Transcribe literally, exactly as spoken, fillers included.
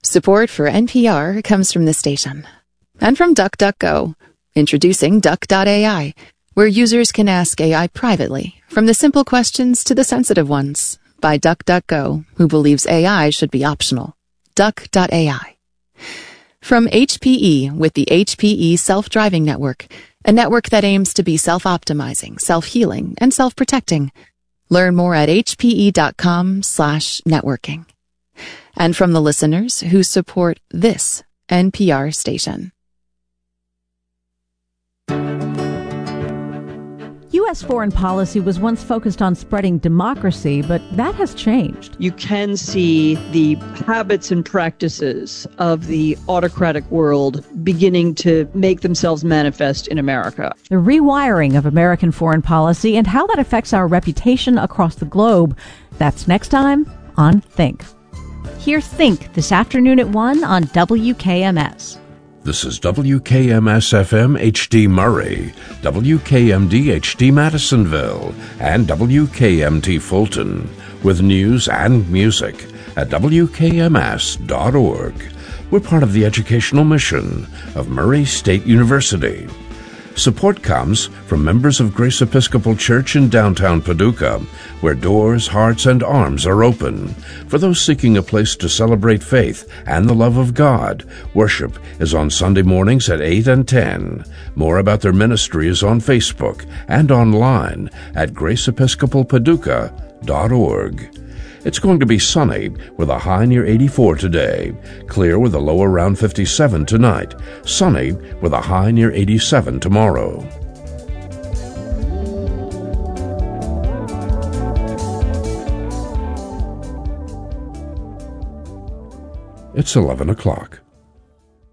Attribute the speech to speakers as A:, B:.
A: Support for N P R comes from this station and from DuckDuckGo. Introducing Duck dot A I, where users can ask A I privately, from the simple questions to the sensitive ones, by DuckDuckGo, who believes A I should be optional. Duck dot A I. From H P E with the H P E Self-Driving Network, a network that aims to be self-optimizing, self-healing, and self-protecting. Learn more at hpe.com slash networking. And from the listeners who support this N P R station.
B: U S foreign policy was once focused on spreading democracy, but that has changed.
C: You can see the habits and practices of the autocratic world beginning to make themselves manifest in America.
B: The rewiring of American foreign policy and how that affects our reputation across the globe. That's next time on Think. Hear Think this afternoon at one on W K M S.
D: This is W K M S F M H D Murray, W K M D H D Madisonville, and W K M T Fulton, with news and music at W K M S dot org. We're part of the educational mission of Murray State University. Support comes from members of Grace Episcopal Church in downtown Paducah, where doors, hearts, and arms are open. For those seeking a place to celebrate faith and the love of God, worship is on Sunday mornings at eight and ten. More about their ministry is on Facebook and online at grace episcopal paducah dot org. It's going to be sunny with a high near eighty-four today. Clear with a low around fifty-seven tonight. Sunny with a high near eighty-seven tomorrow. It's eleven o'clock.